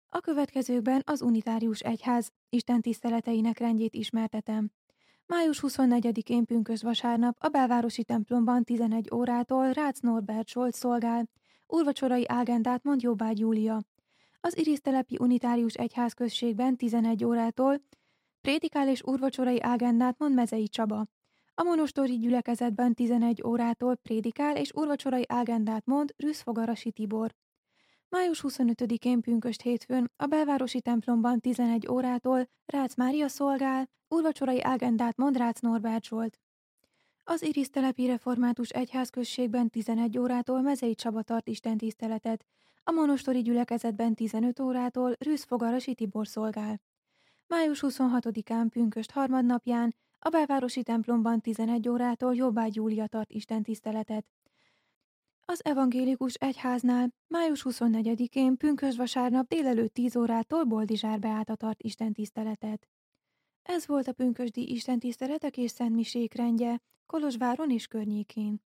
A következőkben az unitárius egyház istentiszteleteinek rendjét ismertetem. Május 24-én pünkösdvasárnap a belvárosi templomban 11 órától Rácz Norbert Zsolt szolgál, úrvacsorai ágendát mond Jobbágy Júlia. Az Irisztelepi Unitárius Egyházközségben 11 órától prédikál és úrvacsorai ágendát mond Mezei Csaba. A monostori gyülekezetben 11 órától prédikál és úrvacsorai ágendát mond Rüszfogarasi Tibor. Május 25-én pünkösd hétfőn a belvárosi templomban 11 órától Rácz Mária szolgál, úrvacsorai ágendát mond Rácz Norbert Zsolt. Az Irisztelepi Református Egyházközségben 11 órától Mezei Csaba tart istentiszteletet, a monostori gyülekezetben 15 órától Rüszfogarasi Tibor szolgál. Május 26-án pünkösd harmadnapján a belvárosi templomban 11 órától Jobbágy Júlia tart istentiszteletet. Az evangélikus egyháznál május 24-én pünkösdvasárnap délelőtt 10 órától Boldizsár Beáta tart istentiszteletet. Ez volt a pünkösdi istentiszteletek és szentmisék rendje Kolozsváron és környékén.